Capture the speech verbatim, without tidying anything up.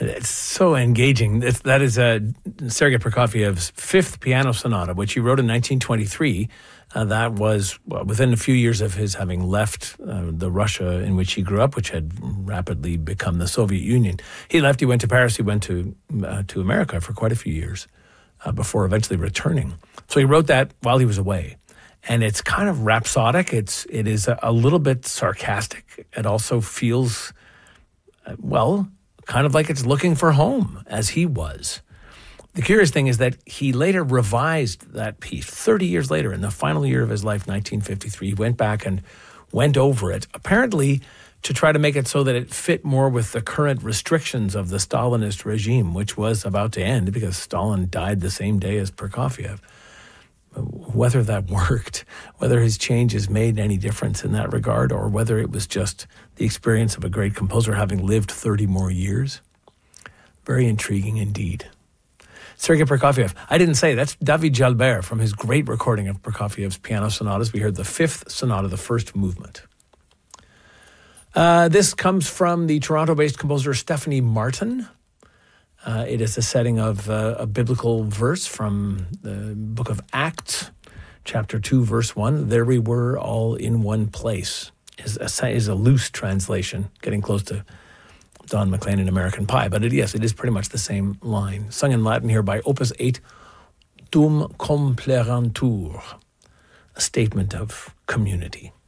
It's so engaging. It's, that is uh, Sergei Prokofiev's fifth piano sonata, which he wrote in nineteen twenty-three. Uh, that was well, within a few years of his having left uh, the Russia in which he grew up, which had rapidly become the Soviet Union. He left, he went to Paris, he went to uh, to America for quite a few years uh, before eventually returning. So he wrote that while he was away. And it's kind of rhapsodic. It's, it is a, a little bit sarcastic. It also feels, uh, well, kind of like it's looking for home, as he was. The curious thing is that he later revised that piece thirty years later, in the final year of his life, nineteen fifty-three. He went back and went over it, apparently to try to make it so that it fit more with the current restrictions of the Stalinist regime, which was about to end because Stalin died the same day as Prokofiev. Whether that worked, whether his changes made any difference in that regard, or whether it was just the experience of a great composer having lived thirty more years. Very intriguing indeed. Sergei Prokofiev. I didn't say, that's David Jalbert from his great recording of Prokofiev's piano sonatas. We heard the fifth sonata, the first movement. Uh, this comes from the Toronto-based composer Stephanie Martin. Uh, it is a setting of uh, a biblical verse from the book of Acts, chapter two, verse one. There we were all in one place is a, is a loose translation, getting close to Don McLean in American Pie. But it, yes, it is pretty much the same line. Sung in Latin here by Opus eight, Dum Complerantur, a statement of community.